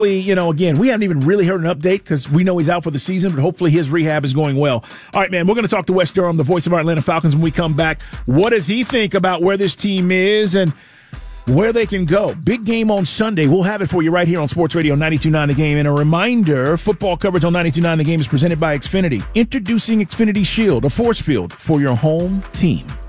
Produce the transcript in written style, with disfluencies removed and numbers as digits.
Again, we haven't even really heard an update because we know he's out for the season, but hopefully his rehab is going well. All right, man, we're going to talk to Wes Durham, the voice of our Atlanta Falcons, when we come back. What does he think about where this team is and where they can go? Big game on Sunday. We'll have it for you right here on Sports Radio 92.9 The Game. And a reminder, football coverage on 92.9 The Game is presented by Xfinity. Introducing Xfinity Shield, a force field for your home team.